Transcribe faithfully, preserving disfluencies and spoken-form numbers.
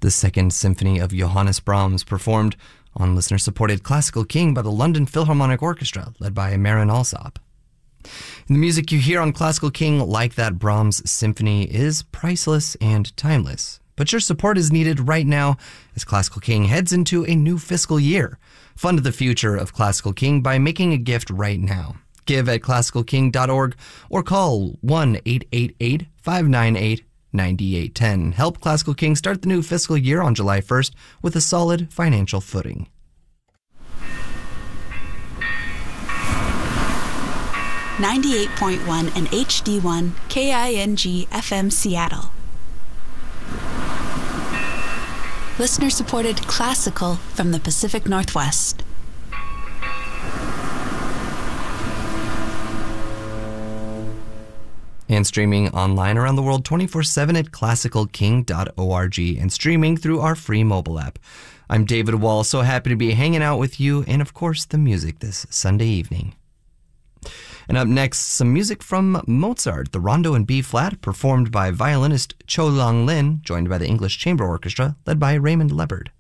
the Second Symphony of Johannes Brahms, performed on listener-supported Classical King by the London Philharmonic Orchestra, led by Marin Alsop. And the music you hear on Classical King, like that Brahms symphony, is priceless and timeless. But your support is needed right now as Classical King heads into a new fiscal year. Fund the future of Classical King by making a gift right now. Give at classical king dot org or call one eight eight eight, five nine eight, nine eight one zero. Help Classical King start the new fiscal year on July first with a solid financial footing. ninety-eight point one and H D one K I N G F M Seattle. Listener-supported classical from the Pacific Northwest. And streaming online around the world twenty-four seven at classical king dot org and streaming through our free mobile app. I'm David Wall, so happy to be hanging out with you and, of course, the music this Sunday evening. And up next, some music from Mozart, the Rondo in B-flat, performed by violinist Cho Long Lin, joined by the English Chamber Orchestra, led by Raymond Lebbard.